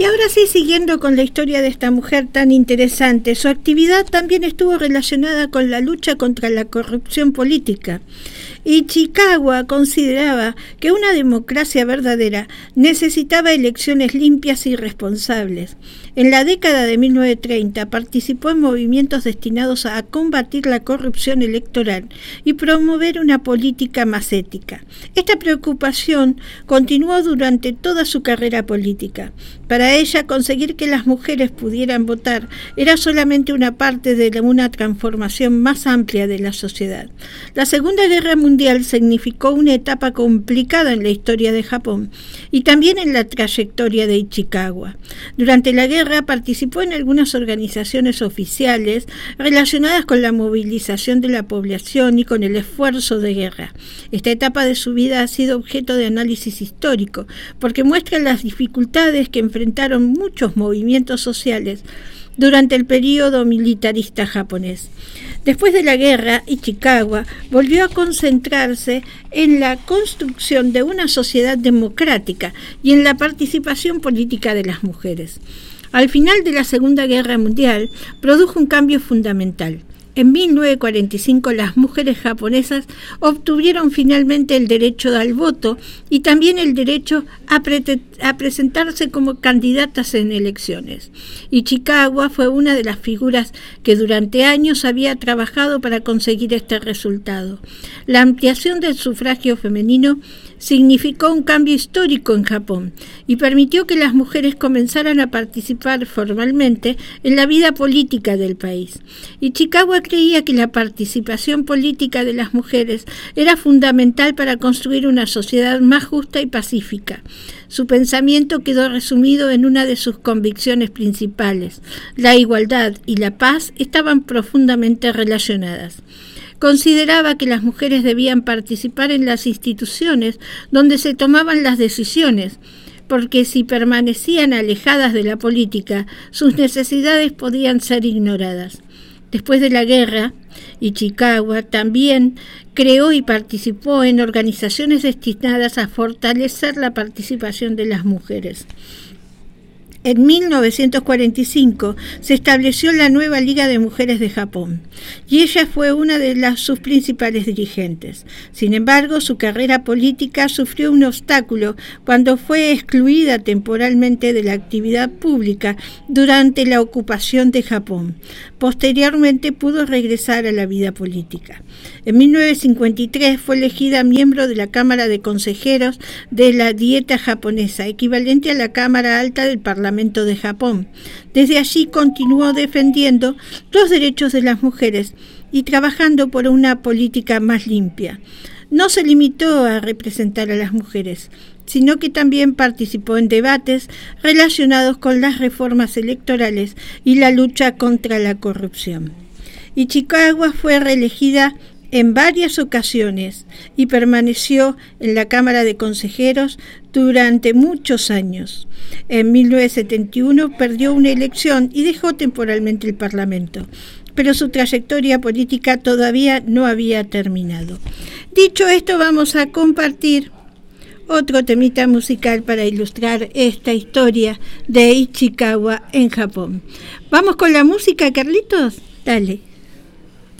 Y ahora sí, siguiendo con la historia de esta mujer tan interesante, su actividad también estuvo relacionada con la lucha contra la corrupción política. Ichikawa consideraba que una democracia verdadera necesitaba elecciones limpias y responsables. En la década de 1930 participó en movimientos destinados a combatir la corrupción electoral y promover una política más ética. Esta preocupación continuó durante toda su carrera política. Para ella, conseguir que las mujeres pudieran votar era solamente una parte de una transformación más amplia de la sociedad. La Segunda Guerra Mundial significó una etapa complicada en la historia de Japón y también en la trayectoria de Ichikawa. Durante la guerra participó en algunas organizaciones oficiales relacionadas con la movilización de la población y con el esfuerzo de guerra. Esta etapa de su vida ha sido objeto de análisis histórico porque muestra las dificultades que enfrentaron muchos movimientos sociales durante el período militarista japonés. Después de la guerra, Ichikawa volvió a concentrarse en la construcción de una sociedad democrática y en la participación política de las mujeres. Al final de la Segunda Guerra Mundial, produjo un cambio fundamental. En 1945 las mujeres japonesas obtuvieron finalmente el derecho al voto y también el derecho a presentarse como candidatas en elecciones. Ichikawa fue una de las figuras que durante años había trabajado para conseguir este resultado. La ampliación del sufragio femenino significó un cambio histórico en Japón y permitió que las mujeres comenzaran a participar formalmente en la vida política del país. Ichikawa creía que la participación política de las mujeres era fundamental para construir una sociedad más justa y pacífica. Su pensamiento quedó resumido en una de sus convicciones principales: la igualdad y la paz estaban profundamente relacionadas. Consideraba que las mujeres debían participar en las instituciones donde se tomaban las decisiones, porque si permanecían alejadas de la política, sus necesidades podían ser ignoradas. Después de la guerra, Ichikawa también creó y participó en organizaciones destinadas a fortalecer la participación de las mujeres. En 1945 se estableció la nueva Liga de Mujeres de Japón y ella fue una de sus principales dirigentes. Sin embargo, su carrera política sufrió un obstáculo cuando fue excluida temporalmente de la actividad pública durante la ocupación de Japón. Posteriormente pudo regresar a la vida política. En 1953 fue elegida miembro de la Cámara de Consejeros de la Dieta japonesa, equivalente a la Cámara Alta del Parlamento de Japón. Desde allí continuó defendiendo los derechos de las mujeres y trabajando por una política más limpia. No se limitó a representar a las mujeres, sino que también participó en debates relacionados con las reformas electorales y la lucha contra la corrupción. Ichikawa fue reelegida en varias ocasiones y permaneció en la Cámara de Consejeros durante muchos años. En 1971 perdió una elección y dejó temporalmente el Parlamento, pero su trayectoria política todavía no había terminado. Dicho esto, vamos a compartir otro temita musical para ilustrar esta historia de Ichikawa en Japón. ¿Vamos con la música, Carlitos? Dale.